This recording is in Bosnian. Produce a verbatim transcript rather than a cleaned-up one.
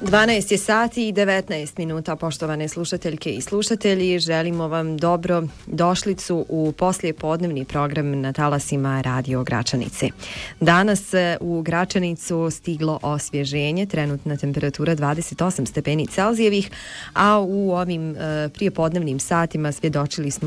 dvanaest je sati i devetnaest minuta, poštovane slušateljke i slušatelji. Želimo vam dobro došlicu u poslijepodnevni program na talasima Radio Gračanice. Danas u Gračanicu stiglo osvježenje, trenutna temperatura dvadeset osam stepeni Celzijevih, a u ovim prijepodnevnim satima svjedočili smo